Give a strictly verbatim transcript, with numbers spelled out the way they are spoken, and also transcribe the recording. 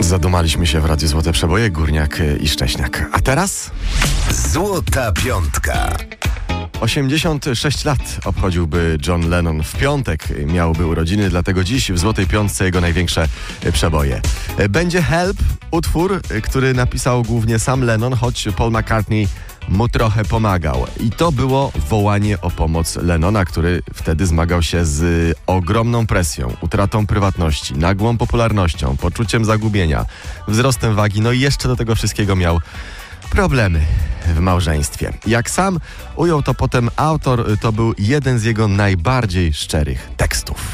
Zadumaliśmy się w Radiu Złote Przeboje, Górniak i Szcześniak. A teraz? Złota Piątka. osiemdziesiąt sześć lat obchodziłby John Lennon. W piątek miałby urodziny, dlatego dziś w Złotej Piątce jego największe przeboje. Będzie Help, utwór, który napisał głównie sam Lennon, choć Paul McCartney mu trochę pomagał. I to było wołanie o pomoc Lennona, który wtedy zmagał się z ogromną presją, utratą prywatności, nagłą popularnością, poczuciem zagubienia, wzrostem wagi, no i jeszcze do tego wszystkiego miał problemy w małżeństwie. Jak sam ujął to potem autor, to był jeden z jego najbardziej szczerych tekstów.